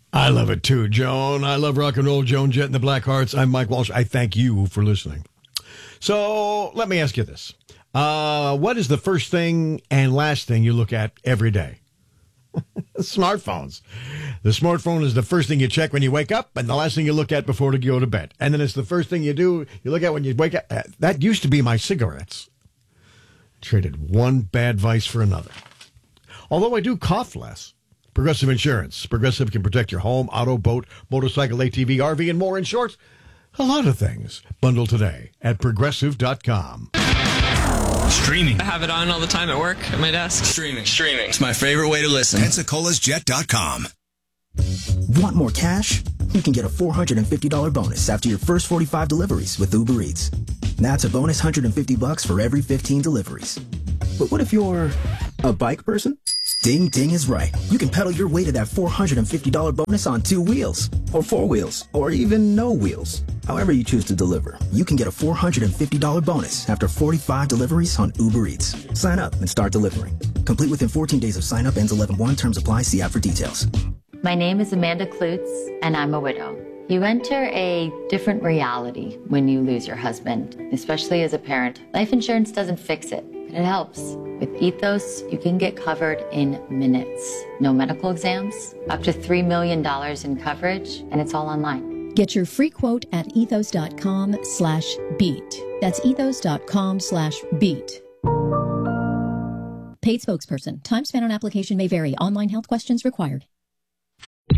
I love it too, Joan. I love rock and roll, Joan Jett and the Blackhearts. I'm Mike Walsh. I thank you for listening. So let me ask you this. What is the first thing and last thing you look at every day? Smartphones. The smartphone is the first thing you check when you wake up and the last thing you look at before you go to bed. And then it's the first thing you look at when you wake up. That used to be my cigarettes. Traded one bad vice for another. Although I do cough less. Progressive Insurance. Progressive can protect your home, auto, boat, motorcycle, ATV, RV, and more. In short, a lot of things. Bundle today at Progressive.com. Streaming. I have it on all the time at work, at my desk. Streaming. It's my favorite way to listen. PensacolaJet.com. Want more cash? You can get a $450 bonus after your first 45 deliveries with Uber Eats. That's a bonus $150 for every 15 deliveries. But what if you're a bike person? Ding Ding is right. You can pedal your way to that $450 bonus on 2 wheels, or 4 wheels, or even no wheels. However you choose to deliver, you can get a $450 bonus after 45 deliveries on Uber Eats. Sign up and start delivering. Complete within 14 days of sign up. Ends 11/1. Terms apply. See app for details. My name is Amanda Klutz, and I'm a widow. You enter a different reality when you lose your husband, especially as a parent. Life insurance doesn't fix it, but it helps. With Ethos, you can get covered in minutes. No medical exams, up to $3 million in coverage, and it's all online. Get your free quote at ethos.com/beat. That's ethos.com/beat. Paid spokesperson. Time spent on application may vary. Online health questions required.